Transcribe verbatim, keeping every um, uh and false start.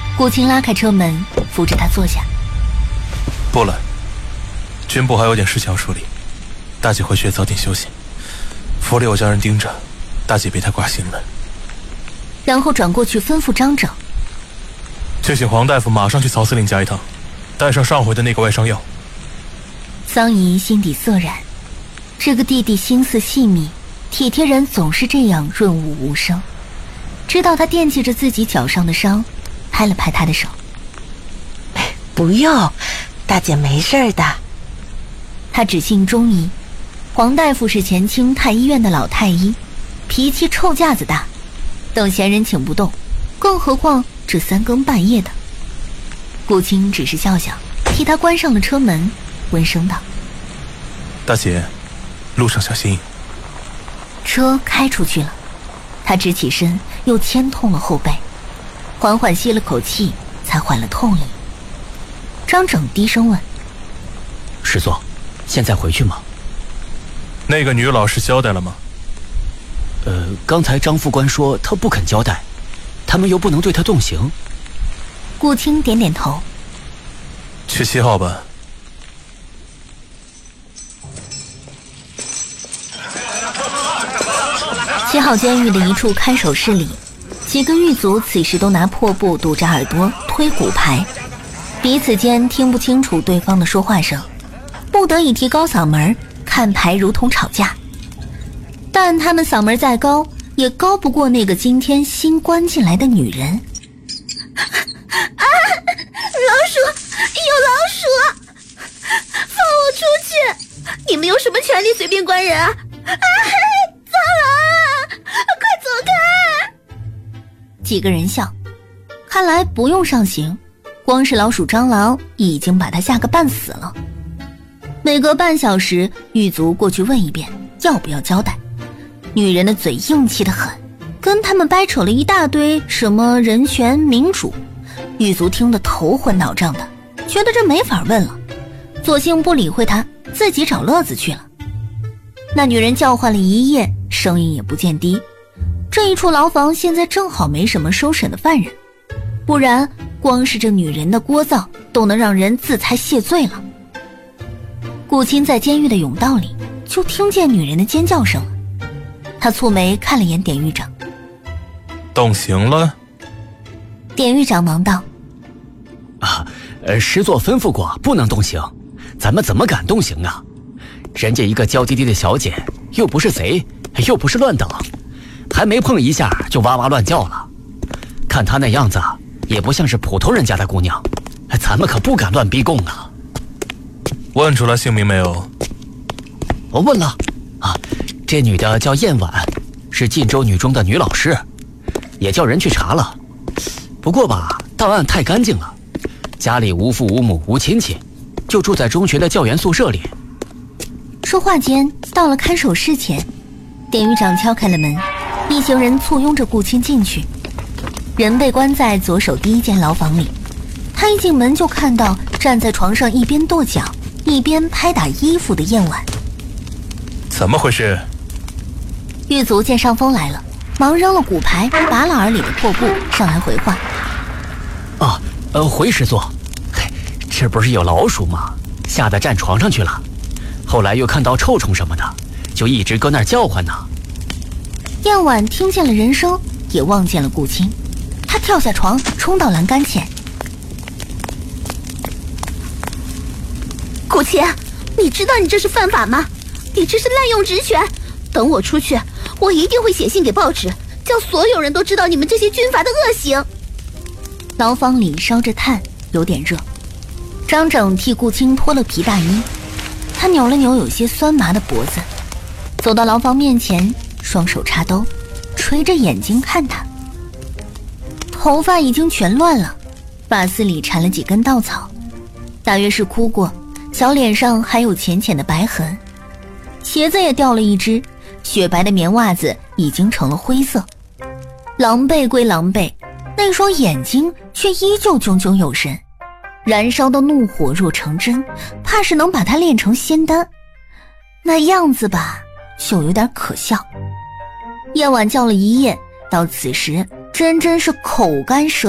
顾青拉开车门，扶着他坐下。 不了，军部还有点事情要处理，大姐回去早点休息。府里有家人盯着，大姐别太挂心了。 然后转过去吩咐张整， 就请黄大夫马上去曹司令家一趟，带上上回的那个外伤药。 桑仪心底涩然，这个弟弟心思细密，体贴人总是这样润物无声。知道他惦记着自己脚上的伤，拍了拍他的手。 不用，大姐没事的。 他只信中医，黄大夫是前清太医院的老太医，脾气臭架子大，等闲人请不动，更何况这三更半夜的。顾青只是笑笑，替他关上了车门，温声道： 大姐，路上小心。 车开出去了，他直起身，又牵痛了后背，缓缓吸了口气，才缓了痛力。张整低声问： 师座，现在回去吗？ 那个女老师交代了吗？ 呃，刚才张副官说他不肯交代，他们又不能对他动刑。 顾青点点头。 去七号吧。 七号监狱的一处看守室里，几个狱卒此时都拿破布堵着耳朵推骨牌，彼此间听不清楚对方的说话声，不得已提高嗓门，看牌如同吵架。但他们嗓门再高，也高不过那个今天新关进来的女人。 啊！老鼠，有老鼠！放我出去！你们有什么权利随便关人啊？啊！糟了！快走开！ 几个人笑，看来不用上刑，光是老鼠蟑螂已经把他吓个半死了。每隔半小时，狱卒过去问一遍要不要交代。女人的嘴硬气得很，跟他们掰扯了一大堆什么人权民主，狱卒听得头昏脑胀的，觉得这没法问了，索性不理会他，自己找乐子去了。那女人叫唤了一夜，声音也不见低。这一处牢房现在正好没什么收审的犯人，不然光是这女人的聒噪都能让人自裁谢罪了。顾青在监狱的甬道里就听见女人的尖叫声了，他蹙眉看了眼典狱长。 动刑了？ 典狱长忙道： 啊，呃，师座吩咐过不能动刑，咱们怎么敢动刑啊？人家一个娇滴滴的小姐，又不是贼，又不是乱等，还没碰一下就哇哇乱叫了。看她那样子，也不像是普通人家的姑娘，咱们可不敢乱逼供啊。 问出来姓名没有？ 我问了，啊，这女的叫燕婉，是晋州女中的女老师，也叫人去查了。不过吧，档案太干净了，家里无父无母无亲戚，就住在中学的教员宿舍里。 说话间到了看守室前，典狱长敲开了门，一行人簇拥着顾青进去。人被关在左手第一间牢房里，他一进门就看到站在床上一边跺脚一边拍打衣服的燕婉。 怎么回事？ 狱卒见上风来了，忙扔了骨牌，拔了耳里的破布，上来回话。 啊，呃，回师座，嘿，这不是有老鼠吗？吓得站床上去了，后来又看到臭虫什么的，就一直搁那儿叫唤呢。 燕婉听见了人声，也望见了顾青，她跳下床，冲到栏杆前。 顾青，你知道你这是犯法吗？你这是滥用职权！等我出去，我一定会写信给报纸，叫所有人都知道你们这些军阀的恶行。 牢房里烧着炭，有点热。张整替顾青脱了皮大衣，他扭了扭有些酸麻的脖子，走到牢房面前，双手插兜，垂着眼睛看他。头发已经全乱了，发丝里缠了几根稻草，大约是哭过，小脸上还有浅浅的白痕，鞋子也掉了一只，雪白的棉袜子已经成了灰色。狼狈归狼狈，那双眼睛却依旧炯炯有神，燃烧的怒火若成真，怕是能把他炼成仙丹。那样子吧，就有点可笑。夜晚叫了一夜，到此时真真是口干舌